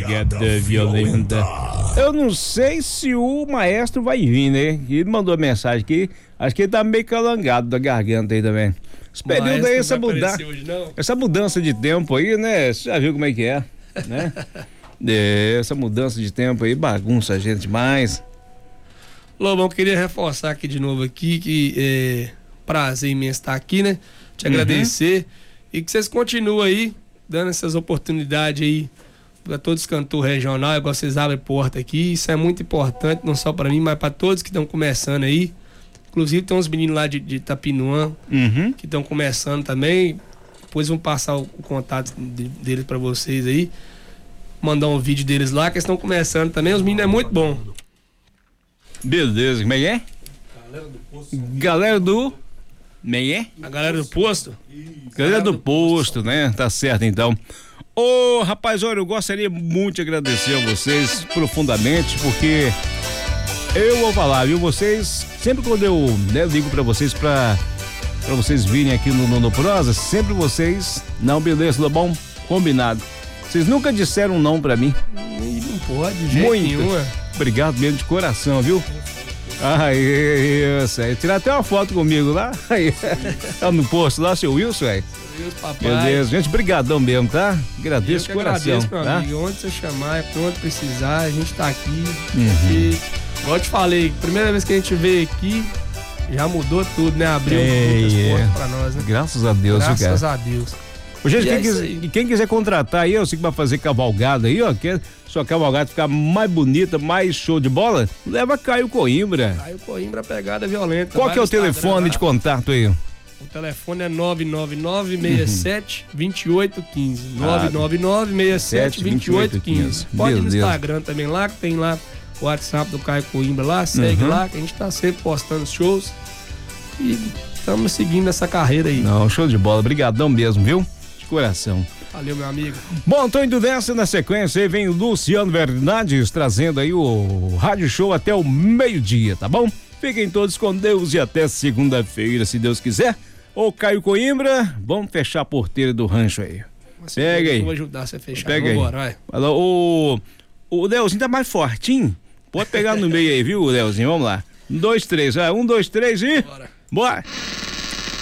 Garganta Violenta. Eu não sei se o maestro vai vir, né? Ele mandou mensagem aqui. Acho que ele tá meio calangado da garganta aí também. Esse período aí, essa mudança de tempo aí, né? Você já viu como é que é, né? Essa mudança de tempo aí bagunça a gente demais. Lobão, queria reforçar aqui de novo aqui que prazer imenso estar aqui, né? Te agradecer e que vocês continuem aí dando essas oportunidades aí para todos os cantores regionais, igual vocês abrem porta aqui. Isso é muito importante, não só para mim, mas para todos que estão começando aí. Inclusive tem uns meninos lá de Itapinuã que estão começando também. Depois vão passar o contato deles para vocês aí. Mandar um vídeo deles lá, que eles estão começando também. Os meninos é muito bom. Beleza, como é que é? Galera do... A galera do posto? Galera do posto, né? Tá certo, então. Ô, rapaz, olha, eu gostaria muito de agradecer a vocês profundamente, porque eu vou falar, viu? Vocês, sempre quando eu ligo pra vocês, pra vocês virem aqui no Prosa, sempre vocês, não, beleza, Lobão, combinado. Vocês nunca disseram não pra mim. Não pode, de jeito nenhum. Obrigado mesmo de coração, viu? Isso aí. Tirar até uma foto comigo lá. Aí. Tá no posto lá, seu Wilson, velho. Beleza, gente, brigadão mesmo, tá? Agradeço de coração. Agradeço, meu amigo. Onde você chamar, quando precisar, a gente tá aqui. E, igual eu te falei, primeira vez que a gente veio aqui, já mudou tudo, né? Abriu muitas portas pra nós, né? Graças a Deus, Graças a Deus. Gente, quem quiser contratar aí, eu sei que vai fazer cavalgada aí, ó, quer sua cavalgada ficar mais bonita, mais show de bola, leva Caio Coimbra. Caio Coimbra, pegada violenta. Qual que é o telefone de contato aí? O telefone é 999-67-2815. 999-67-2815. Pode ir no Instagram também lá, que tem lá o WhatsApp do Caio Coimbra lá, segue lá, que a gente tá sempre postando shows e estamos seguindo essa carreira aí. Não, show de bola, brigadão mesmo, viu? Coração. Valeu, meu amigo. Bom, tô indo nessa, na sequência aí vem o Luciano Bernardes trazendo aí o Rádio Show até o meio-dia, tá bom? Fiquem todos com Deus e até segunda-feira, se Deus quiser. Ô Caio Coimbra, vamos fechar a porteira do rancho aí. Pega aí. Eu vou ajudar você a fechar. Pega aí. Vai. O Leozinho tá mais fortinho. Pode pegar no meio aí, viu, Leozinho? Vamos lá. 1, 2, 3. 1, 2, 3 e... Bora.